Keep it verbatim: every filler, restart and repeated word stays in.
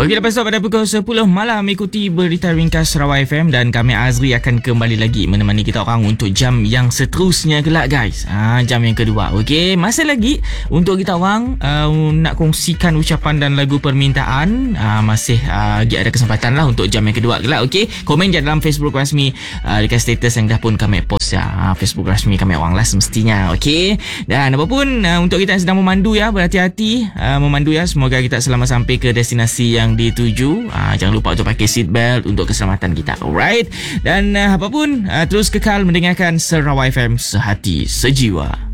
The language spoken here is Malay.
Okey, lepas tu pada pukul sepuluh malam ikuti berita ringkas Sarawak F M dan kami Azri akan kembali lagi menemani kita orang untuk jam yang seterusnya kelak guys. Ha, jam yang kedua. Okey, masih lagi untuk kita orang uh, nak kongsikan ucapan dan lagu permintaan. Uh, masih uh, ada kesempatan lah untuk jam yang kedua kelak. Okey, komen je dalam Facebook rasmi uh, dekat status yang dah pun kami post ya. Uh, Facebook rasmi kami orang lah semestinya. Okey, dan apapun uh, untuk kita yang sedang memandu ya, berhati-hati uh, memandu ya. Semoga kita selamat sampai ke destinasi yang dituju. Uh, jangan lupa untuk pakai seat belt untuk keselamatan kita. Alright. Dan uh, apapun uh, terus kekal mendengarkan Sarawak F M, sehati sejiwa.